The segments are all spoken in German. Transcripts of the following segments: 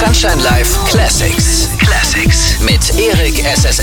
Sunshine Live Classics. Mit Erik SSL.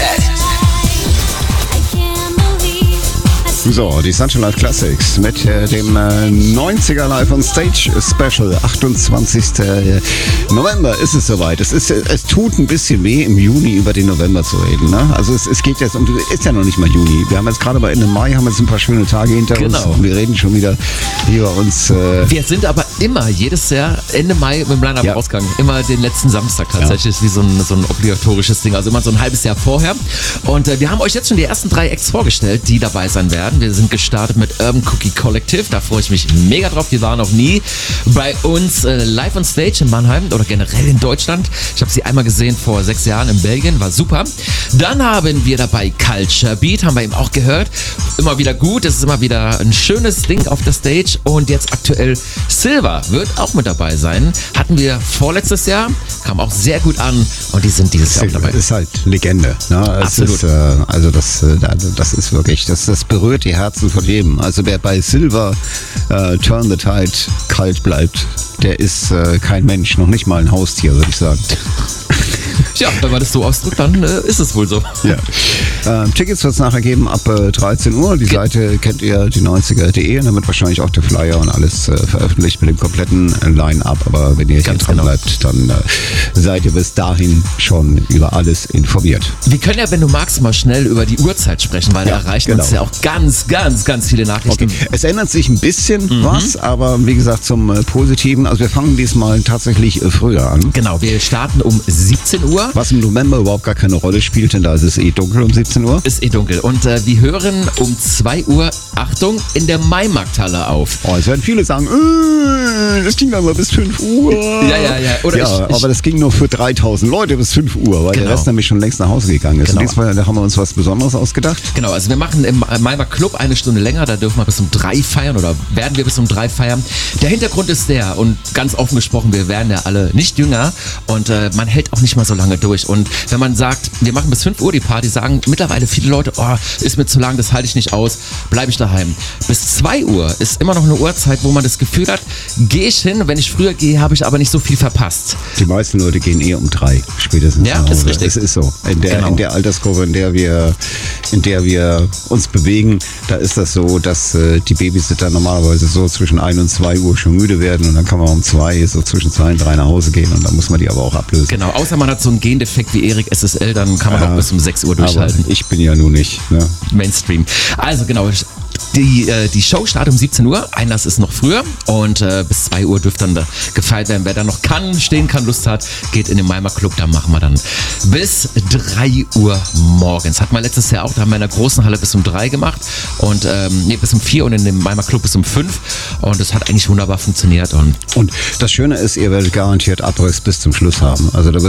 So, die Sunshine Live Classics mit dem 90er Live on Stage Special. 28. November ist es soweit. Es tut ein bisschen weh, im Juni über den November zu reden. Ne? Also es geht jetzt, und ist ja noch nicht mal Juni. Wir haben jetzt gerade bei Ende Mai, haben jetzt ein paar schöne Tage hinter uns. Und wir reden schon wieder über uns. Wir sind aber immer jedes Jahr Ende Mai mit dem Line-Up rausgegangen. Immer den letzten Samstag tatsächlich, wie so ein obligatorisches Ding. Also immer so ein halbes Jahr vorher. Und wir haben euch jetzt schon die ersten 3 Acts vorgestellt, die dabei sein werden. Wir sind gestartet mit Urban Cookie Collective. Da freue ich mich mega drauf. Die waren noch nie bei uns live on Stage in Mannheim oder generell in Deutschland. Ich habe sie einmal gesehen vor 6 Jahren in Belgien. War super. Dann haben wir dabei Culture Beat. Haben wir eben auch gehört. Immer wieder gut. Es ist immer wieder ein schönes Ding auf der Stage. Und jetzt aktuell Silver wird auch mit dabei sein. Hatten wir vorletztes Jahr. Kam auch sehr gut an. Und die sind dieses Jahr auch dabei. Das ist halt Legende. Ne? Absolut. Das ist wirklich, das berührt die Herzen von jedem. Also wer bei Silver Turn the Tide kalt bleibt, der ist kein Mensch, noch nicht mal ein Haustier, würde ich sagen. Ja, wenn man das so ausdrückt, dann ist es wohl so. Ja. Tickets wird es nachher geben ab 13 Uhr. Die Seite kennt ihr, die 90er.de. Da wird wahrscheinlich auch der Flyer und alles veröffentlicht mit dem kompletten Line-Up. Aber wenn ihr hier dran bleibt, dann seid ihr bis dahin schon über alles informiert. Wir können ja, wenn du magst, mal schnell über die Uhrzeit sprechen, weil da erreichen uns ja auch ganz, ganz, ganz viele Nachrichten. Okay. Es ändert sich ein bisschen was, aber wie gesagt zum Positiven. Also wir fangen diesmal tatsächlich früher an. Genau, wir starten um 17 Uhr. Was im November überhaupt gar keine Rolle spielt, denn da ist es dunkel um 17 Uhr. Ist dunkel. Und wir hören um 2 Uhr, Achtung, in der Maimarkthalle auf. Oh, es werden viele sagen, das ging dann mal bis 5 Uhr. Ja. Oder aber das ging nur für 3000 Leute bis 5 Uhr, weil der Rest nämlich schon längst nach Hause gegangen ist. Genau. Und diesmal da haben wir uns was Besonderes ausgedacht. Genau, also wir machen im Maimarkt Club 1 Stunde länger, da dürfen wir bis um 3 feiern oder werden wir bis um 3 feiern. Der Hintergrund ist der, und ganz offen gesprochen, wir werden ja alle nicht jünger und man hält auch nicht mal so lange durch. Und wenn man sagt, wir machen bis 5 Uhr die Party, sagen mittlerweile viele Leute, ist mir zu lang, das halte ich nicht aus, bleibe ich daheim. Bis 2 Uhr ist immer noch eine Uhrzeit, wo man das Gefühl hat, gehe ich hin, wenn ich früher gehe, habe ich aber nicht so viel verpasst. Die meisten Leute gehen eher um 3 spätestens nach Hause. Ist richtig. Es ist so. In der Altersgruppe, in der wir uns bewegen, da ist das so, dass die Babysitter normalerweise so zwischen 1 und 2 Uhr schon müde werden, und dann kann man um 2, so zwischen 2 und 3 nach Hause gehen, und dann muss man die aber auch ablösen. Genau, außer man hat so einen Gendefekt wie Erik SSL, dann kann man auch bis um 6 Uhr durchhalten. Aber ich bin ja nun nicht. Ne? Mainstream. Also genau, die Show startet um 17 Uhr, Einlass ist noch früher, und bis 2 Uhr dürfte dann gefeiert werden. Wer da noch stehen kann, Lust hat, geht in den Maimarkt Club, da machen wir dann bis 3 Uhr morgens. Hatten wir letztes Jahr auch, da haben wir in der großen Halle bis um 3 gemacht und bis um 4 und in dem Maimarkt Club bis um 5, und das hat eigentlich wunderbar funktioniert. Und das Schöne ist, ihr werdet garantiert Abriss bis zum Schluss haben. Also da